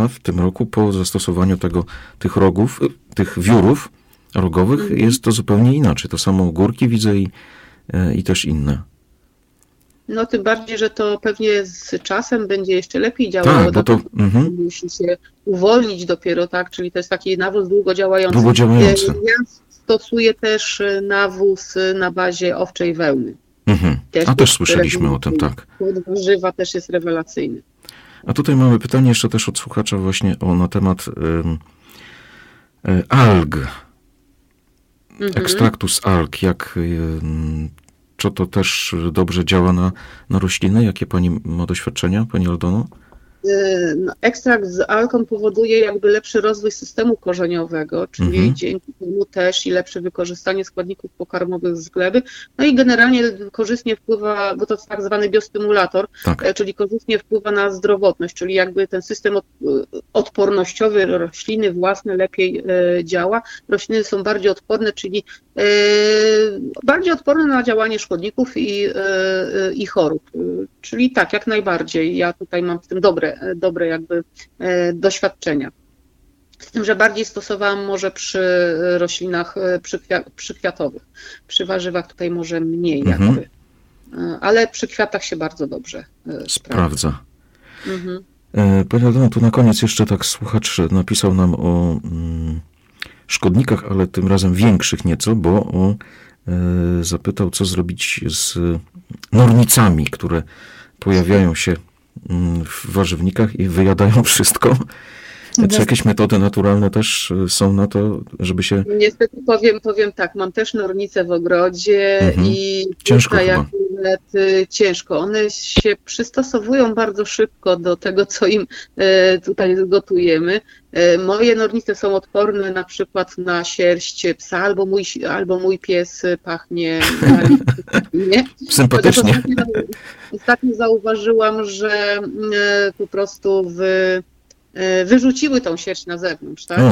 a w tym roku po zastosowaniu tych rogów, tych wiórów rogowych jest to zupełnie inaczej. To samo ogórki widzę i też inne. No tym bardziej, że to pewnie z czasem będzie jeszcze lepiej działało. Tak, bo to musi się uwolnić dopiero, tak? Czyli to jest taki nawóz długodziałający. Ja stosuję też nawóz na bazie owczej wełny. Też słyszeliśmy o tym, tak. Warzywa też jest rewelacyjny. A tutaj mamy pytanie jeszcze też od słuchacza właśnie na temat alg. Ekstraktu z alg. Czy to też dobrze działa na rośliny? Jakie pani ma doświadczenia, pani Aldono? Ekstrakt z alką powoduje jakby lepszy rozwój systemu korzeniowego, czyli dzięki temu też i lepsze wykorzystanie składników pokarmowych z gleby. No i generalnie korzystnie wpływa, bo to jest tak zwany biostymulator, czyli korzystnie wpływa na zdrowotność, czyli jakby ten system odpornościowy rośliny własne lepiej działa. Rośliny są bardziej odporne, czyli bardziej odporne na działanie szkodników i chorób. Czyli tak, jak najbardziej. Ja tutaj mam w tym dobre jakby doświadczenia. Z tym, że bardziej stosowałam może przy roślinach przykwiatowych. Przy warzywach tutaj może mniej jakby. Ale przy kwiatach się bardzo dobrze sprawdza. Pani Aldono, tu na koniec jeszcze tak słuchacz napisał nam o szkodnikach, ale tym razem większych nieco, bo zapytał, co zrobić z nornicami, które pojawiają się w warzywnikach i wyjadają wszystko. Czy jakieś metody naturalne też są na to, żeby się... Niestety powiem tak, mam też nornice w ogrodzie i ciężko ciężko. One się przystosowują bardzo szybko do tego, co im tutaj gotujemy. Moje nornice są odporne na przykład na sierść psa, albo mój pies pachnie nie. Sympatycznie. Ostatnio zauważyłam, że po prostu wyrzuciły tą sierść na zewnątrz, tak?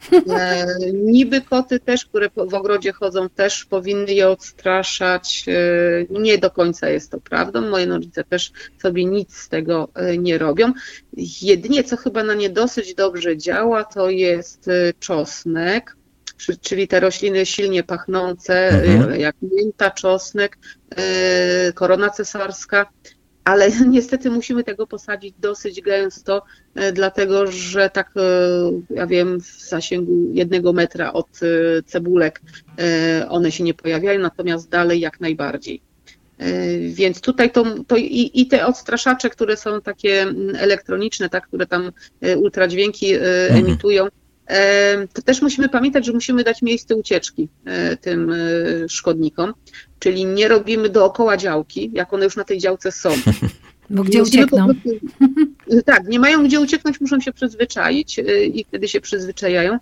Niby koty też, które w ogrodzie chodzą, też powinny je odstraszać. Nie do końca jest to prawdą. Moje nornice też sobie nic z tego nie robią. Jedynie, co chyba na nie dosyć dobrze działa, to jest czosnek, czyli te rośliny silnie pachnące, jak mięta, czosnek, korona cesarska. Ale niestety musimy tego posadzić dosyć gęsto, dlatego że tak, ja wiem, w zasięgu 1 metra od cebulek one się nie pojawiają, natomiast dalej jak najbardziej. Więc tutaj to i te odstraszacze, które są takie elektroniczne, tak, które tam ultradźwięki emitują, to też musimy pamiętać, że musimy dać miejsce ucieczki tym szkodnikom, czyli nie robimy dookoła działki, jak one już na tej działce są. Bo gdzie uciekną? Tak, nie mają gdzie ucieknąć, muszą się przyzwyczaić i wtedy się przyzwyczajają.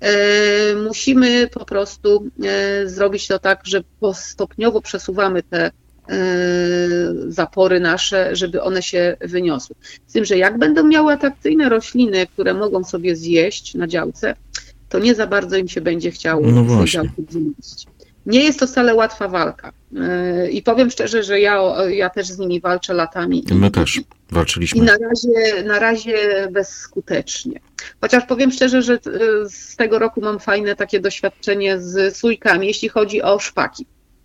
Musimy po prostu zrobić to tak, że stopniowo przesuwamy te zapory nasze, żeby one się wyniosły. Z tym, że jak będą miały atrakcyjne rośliny, które mogą sobie zjeść na działce, to nie za bardzo im się będzie chciało z tej działki zjeść. Nie jest to wcale łatwa walka. I powiem szczerze, że ja też z nimi walczę latami. My też walczyliśmy. I na razie bezskutecznie. Chociaż powiem szczerze, że z tego roku mam fajne takie doświadczenie z sójkami, jeśli chodzi o szpaki.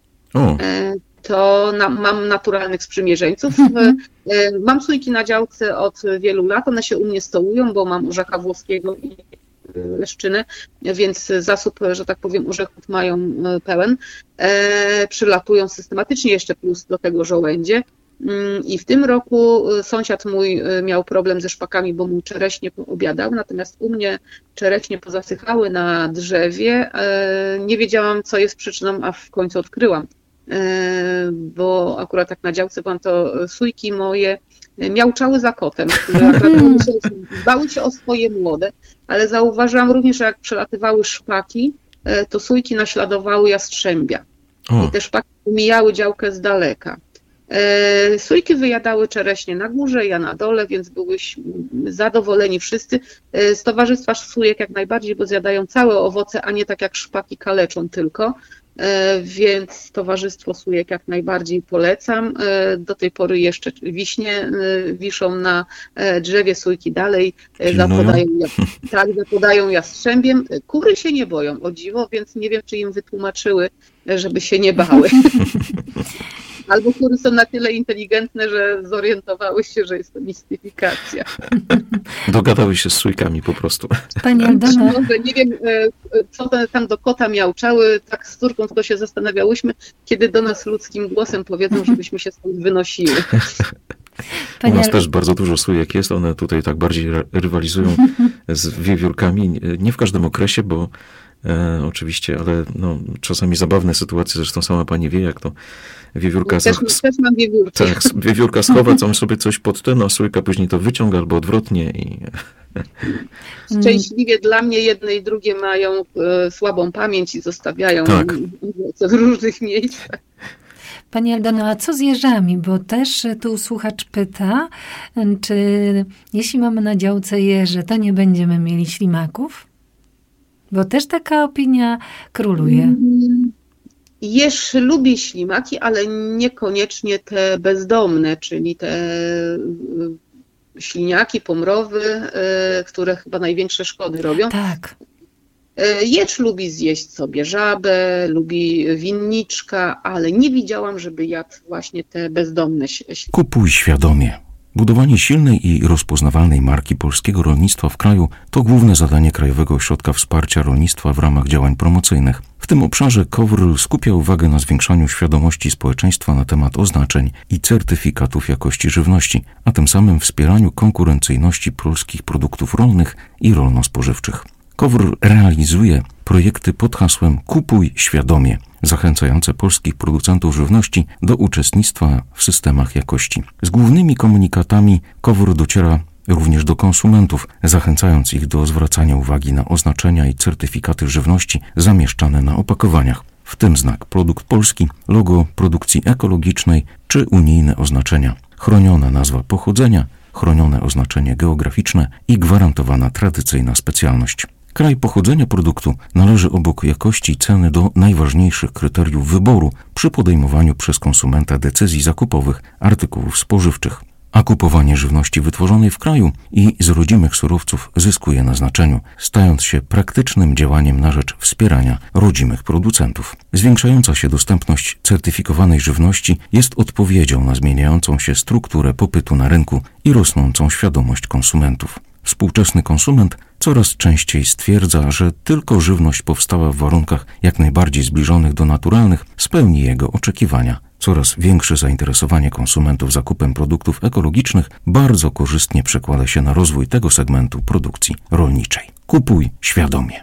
To mam naturalnych sprzymierzeńców. Mam sójki na działce od wielu lat, one się u mnie stołują, bo mam orzecha włoskiego i leszczynę, więc zasób, że tak powiem, orzechów mają pełen. Przylatują systematycznie, jeszcze plus do tego żołędzie. I w tym roku sąsiad mój miał problem ze szpakami, bo mu czereśnie poobiadał, natomiast u mnie czereśnie pozasychały na drzewie. Nie wiedziałam, co jest przyczyną, a w końcu odkryłam. Bo akurat tak na działce byłam, to sójki moje miauczały za kotem, które bały się o swoje młode, ale zauważyłam również, że jak przelatywały szpaki, to sójki naśladowały jastrzębia. I te szpaki mijały działkę z daleka. Sójki wyjadały czereśnie na górze, ja na dole, więc byłyśmy zadowoleni wszyscy. Z towarzystwa sójek jak najbardziej, bo zjadają całe owoce, a nie tak jak szpaki kaleczą tylko. więc towarzystwo sujek jak najbardziej polecam. Do tej pory jeszcze wiśnie wiszą na drzewie, sujki dalej zapadają jastrzębiem. Kury się nie boją, o dziwo, więc nie wiem, czy im wytłumaczyły, żeby się nie bały. Albo kury są na tyle inteligentne, że zorientowały się, że jest to mistyfikacja. Dogadały się z sujkami po prostu. Pani Aldona. Może nie wiem, co tam do kota miauczały, tak z córką tylko się zastanawiałyśmy, kiedy do nas ludzkim głosem powiedzą, żebyśmy się stąd wynosiły. U nas też bardzo dużo sujek jest, one tutaj tak bardziej rywalizują z wiewiórkami. Nie w każdym okresie, bo oczywiście, ale no, czasami zabawne sytuacje, zresztą sama pani wie, jak to wiewiórka... Też mam wiewiórki. Tak, wiewiórka schowa sobie coś pod ten, a sójka później to wyciąga albo odwrotnie. Szczęśliwie dla mnie jedne i drugie mają słabą pamięć i zostawiają w różnych miejscach. Pani Aldono, a co z jeżami? Bo też tu słuchacz pyta, czy jeśli mamy na działce jeże, to nie będziemy mieli ślimaków? Bo też taka opinia króluje. Jeż lubi ślimaki, ale niekoniecznie te bezdomne, czyli te śliniaki, pomrowy, które chyba największe szkody robią. Tak. Jeż lubi zjeść sobie żabę, lubi winniczka, ale nie widziałam, żeby jadł właśnie te bezdomne ślimaki. Kupuj świadomie. Budowanie silnej i rozpoznawalnej marki polskiego rolnictwa w kraju to główne zadanie Krajowego Ośrodka Wsparcia Rolnictwa w ramach działań promocyjnych. W tym obszarze KOWR skupia uwagę na zwiększaniu świadomości społeczeństwa na temat oznaczeń i certyfikatów jakości żywności, a tym samym wspieraniu konkurencyjności polskich produktów rolnych i rolno-spożywczych. KOWR realizuje projekty pod hasłem Kupuj świadomie, zachęcające polskich producentów żywności do uczestnictwa w systemach jakości. Z głównymi komunikatami KOWR dociera również do konsumentów, zachęcając ich do zwracania uwagi na oznaczenia i certyfikaty żywności zamieszczane na opakowaniach, w tym znak produkt polski, logo produkcji ekologicznej czy unijne oznaczenia, chroniona nazwa pochodzenia, chronione oznaczenie geograficzne i gwarantowana tradycyjna specjalność. Kraj pochodzenia produktu należy obok jakości i ceny do najważniejszych kryteriów wyboru przy podejmowaniu przez konsumenta decyzji zakupowych artykułów spożywczych. A kupowanie żywności wytworzonej w kraju i z rodzimych surowców zyskuje na znaczeniu, stając się praktycznym działaniem na rzecz wspierania rodzimych producentów. Zwiększająca się dostępność certyfikowanej żywności jest odpowiedzią na zmieniającą się strukturę popytu na rynku i rosnącą świadomość konsumentów. Współczesny konsument coraz częściej stwierdza, że tylko żywność powstała w warunkach jak najbardziej zbliżonych do naturalnych spełni jego oczekiwania. Coraz większe zainteresowanie konsumentów zakupem produktów ekologicznych bardzo korzystnie przekłada się na rozwój tego segmentu produkcji rolniczej. Kupuj świadomie.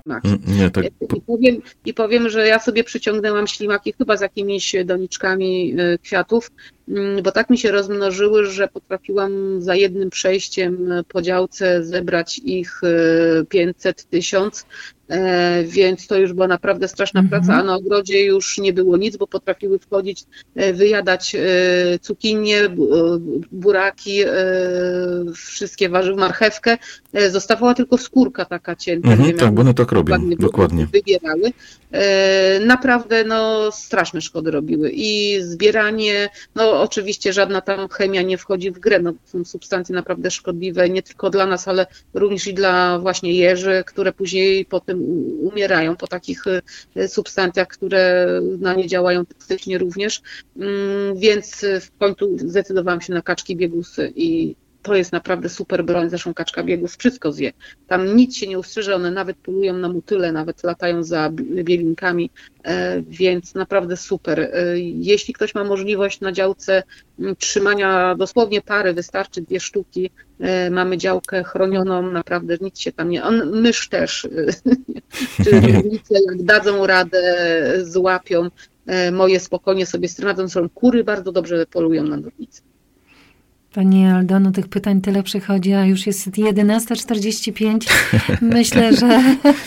I powiem, że ja sobie przyciągnęłam ślimaki chyba z jakimiś doniczkami kwiatów, bo tak mi się rozmnożyły, że potrafiłam za jednym przejściem po działce zebrać ich 500 000, więc to już była naprawdę straszna praca, a na ogrodzie już nie było nic, bo potrafiły wchodzić, wyjadać cukinie, buraki, wszystkie warzywa, marchewkę. Zostawała tylko skórka taka cienka. Tak, bo one tak robią, dokładnie. Wybierały. Naprawdę straszne szkody robiły i zbieranie, oczywiście żadna tam chemia nie wchodzi w grę, są substancje naprawdę szkodliwe nie tylko dla nas, ale również i dla właśnie jeży, które później potem umierają po takich substancjach, które na nie działają toksycznie również, więc w końcu zdecydowałam się na kaczki biegusy i to jest naprawdę super broń, zresztą kaczka biegów wszystko zje. Tam nic się nie ustrzyże, one nawet polują na motyle, nawet latają za bielinkami, więc naprawdę super. Jeśli ktoś ma możliwość na działce trzymania dosłownie pary, wystarczy 2 sztuki, mamy działkę chronioną, naprawdę nic się tam nie... Mysz też, czy rolnice jak dadzą radę, złapią, moje spokojnie sobie z tym radzą, są kury bardzo dobrze polują na nornice. Pani Aldono, tych pytań tyle przychodzi, a już jest 11:45. Myślę, że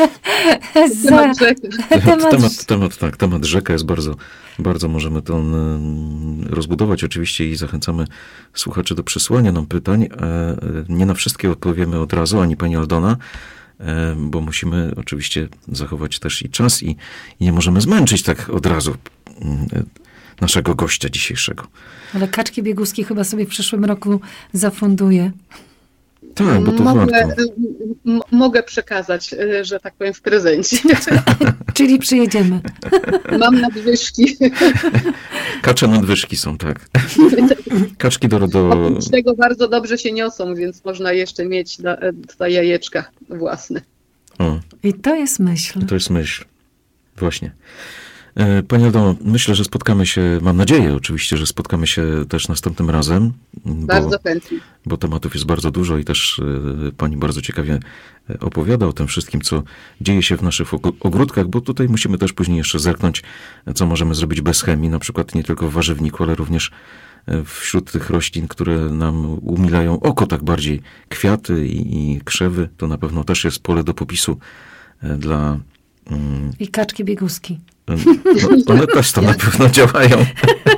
temat rzeka jest bardzo możemy to rozbudować oczywiście i zachęcamy słuchaczy do przysłania nam pytań. Nie na wszystkie odpowiemy od razu, ani pani Aldona. bo musimy oczywiście zachować też i czas i nie możemy zmęczyć tak od razu naszego gościa dzisiejszego. Ale kaczki bieguskie chyba sobie w przyszłym roku zafunduje. Tak, bo to mogę przekazać, że tak powiem, w prezencie. Czyli przyjedziemy. Mam nadwyżki. Kacze nadwyżki są, tak. Kaczki do... Oprócz tego bardzo dobrze się niosą, więc można jeszcze mieć tutaj jajeczka własne. O. I to jest myśl. To jest myśl. Właśnie. Pani Aldono, myślę, że spotkamy się, mam nadzieję oczywiście, że spotkamy się też następnym razem. Bardzo chętnie. Bo tematów jest bardzo dużo i też pani bardzo ciekawie opowiada o tym wszystkim, co dzieje się w naszych ogródkach, bo tutaj musimy też później jeszcze zerknąć, co możemy zrobić bez chemii, na przykład nie tylko w warzywniku, ale również wśród tych roślin, które nam umilają oko tak bardziej, kwiaty i krzewy, to na pewno też jest pole do popisu dla... I kaczki bieguski. No, one też to na pewno działają.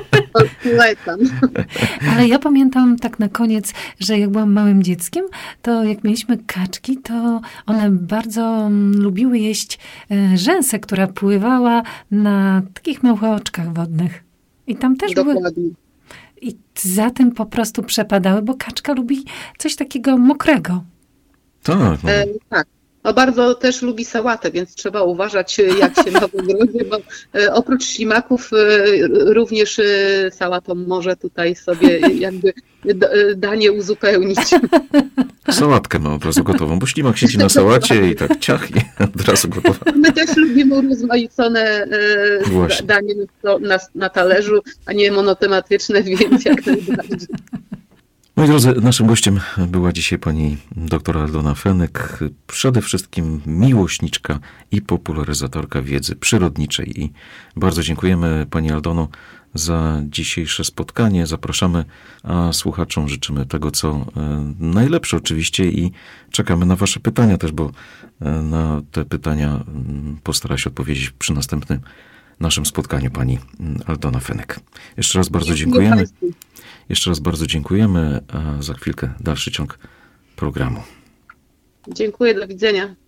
Ale ja pamiętam tak na koniec, że jak byłam małym dzieckiem, to jak mieliśmy kaczki, to one bardzo lubiły jeść rzęsę, która pływała na takich małych oczkach wodnych. I tam też Dokładnie. były... I za tym po prostu przepadały, bo kaczka lubi coś takiego mokrego. Tak. No. Tak. No bardzo też lubi sałatę, więc trzeba uważać, jak się ma w ogrodzie, bo oprócz ślimaków również sałatą może tutaj sobie jakby danie uzupełnić. Sałatkę ma od razu gotową, bo ślimak siedzi na sałacie i tak ciach i od razu gotowa. My też lubimy urozmaicone danie na talerzu, a nie monotematyczne, więc jak najbardziej. Moi drodzy, naszym gościem była dzisiaj pani dr Aldona Fenyk, przede wszystkim miłośniczka i popularyzatorka wiedzy przyrodniczej. I bardzo dziękujemy pani Aldono za dzisiejsze spotkanie. Zapraszamy, a słuchaczom życzymy tego, co najlepsze oczywiście i czekamy na wasze pytania też, bo na te pytania postara się odpowiedzieć przy następnym naszym spotkaniu pani Aldona Fenyk. Jeszcze raz bardzo dziękujemy. Jeszcze raz bardzo dziękujemy, a za chwilkę dalszy ciąg programu. Dziękuję, do widzenia.